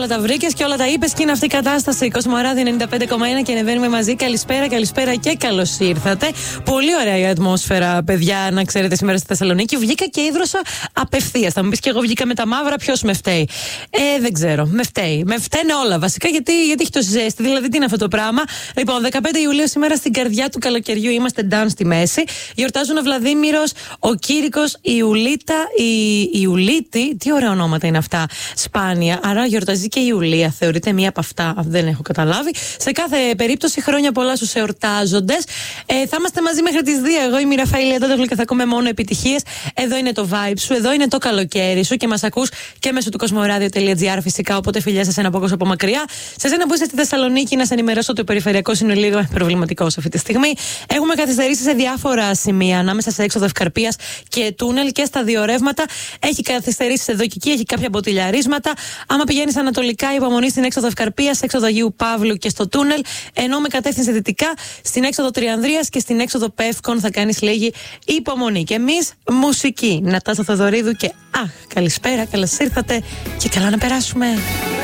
τα βρήκες και όλα τα είπες και είναι αυτή η κατάσταση. Κοσμοράδιο 95,1 και ανεβαίνουμε μαζί. Καλησπέρα και καλώς ήρθατε. Πολύ ωραία η ατμόσφαιρα, παιδιά, να ξέρετε, σήμερα στη Θεσσαλονίκη. Βγήκα και ίδρωσα απευθείας. Θα μου πεις και εγώ βγήκα με τα μαύρα, ποιος με φταίει? Δεν ξέρω. Με φταίει. Με φταίνε όλα βασικά γιατί έχει το ζέστη. Δηλαδή, τι είναι αυτό το πράγμα? Λοιπόν, 15 Ιουλίου σήμερα στην καρδιά του καλοκαιριού είμαστε down στη μέση. Γιορτάζουν ο Βλαδίμηρος, ο Κήρυκος, η Ιουλίτα, η Ιουλίτη. Τι ωραία ονόματα είναι αυτά. Σπάνια. Άρα γιορτάζει και η Ιουλία. Θεωρείται μία από αυτά. Δεν έχω καταλάβει. Σε κάθε περίπτωση, χρόνια πολλά στους εορτάζοντες. Θα είμαστε μαζί μέχρι τις 2. Εγώ είμαι η Ραφαήλ Αντώτογλου και θα ακούμε μόνο επιτυχίες. Εδώ είναι το vibe σου, εδώ είναι το καλοκαίρι σου και μας ακούς και μέσω του κοσμοradio.gr φυσικά. Οπότε φιλιά σε ένα από μακριά. Σε εσένα που είσαι στη Θεσσαλονίκη, να σε ενημερώσω ότι το περιφερειακό είναι λίγο προβληματικό αυτή τη στιγμή. Έχουμε καθυστερήσει σε διάφορα σημεία ανάμεσα σε έξοδο Ευκαρπίας και τούνελ και στα δύο ρεύματα. Έχει καθυστερήσει εδώ και εκεί, έχει κάποια μποτιλιαρίσματα. Άμα πηγαίνεις ανατολικά, υπομονή στην έξοδο Ευκαρπίας, έξοδο Αγίου Παύλου και στο τούνελ. Ενώ με κατεύθυνση δυτικά, στην έξοδο Τριανδρίας και στην έξοδο Πεύκων θα κάνεις λίγη υπομονή. Και εμείς μουσική. Νατάσα Θοδωρίδου και καλησπέρα, καλώς ήρθατε και καλά να περάσουμε.